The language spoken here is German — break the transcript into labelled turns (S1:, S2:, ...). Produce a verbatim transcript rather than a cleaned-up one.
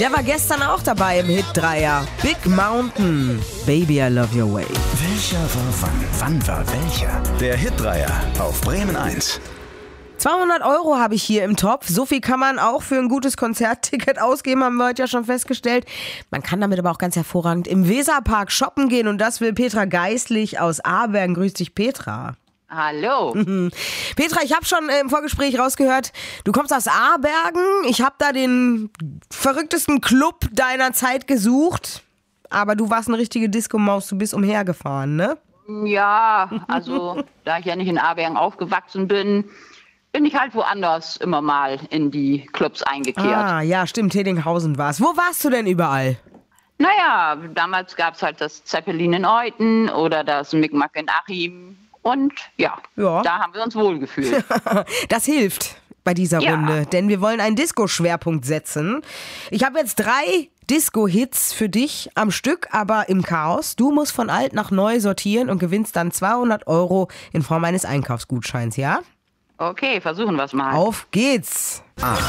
S1: Der war gestern auch dabei im Hit-Dreier. Big Mountain, Baby I Love Your Way.
S2: Welcher war wann? Wann war welcher? Der Hit-Dreier auf Bremen eins.
S1: zweihundert Euro habe ich hier im Topf. So viel kann man auch für ein gutes Konzertticket ausgeben, haben wir heute ja schon festgestellt. Man kann damit aber auch ganz hervorragend im Weserpark shoppen gehen und das will Petra Geislich aus Abergen. Grüß dich, Petra.
S3: Hallo.
S1: Petra, ich habe schon im Vorgespräch rausgehört, du kommst aus Abergen. Ich habe da den verrücktesten Club deiner Zeit gesucht. Aber du warst eine richtige Disco-Maus, du bist umhergefahren, ne?
S3: Ja, also da ich ja nicht in Abergen aufgewachsen bin, bin ich halt woanders immer mal in die Clubs eingekehrt.
S1: Ah, ja, stimmt, Hedinghausen war's. Wo warst du denn überall?
S3: Naja, damals gab es halt das Zeppelin in Euten oder das Micmac in Achim. Und ja,
S1: Ja.
S3: da haben wir uns wohlgefühlt.
S1: Das hilft bei dieser
S3: Ja.
S1: Runde, denn wir wollen einen Disco-Schwerpunkt setzen. Ich habe jetzt drei Disco-Hits für dich am Stück, aber im Chaos. Du musst von alt nach neu sortieren und gewinnst dann zweihundert Euro in Form eines Einkaufsgutscheins, ja?
S3: Okay, versuchen wir es mal.
S1: Auf geht's!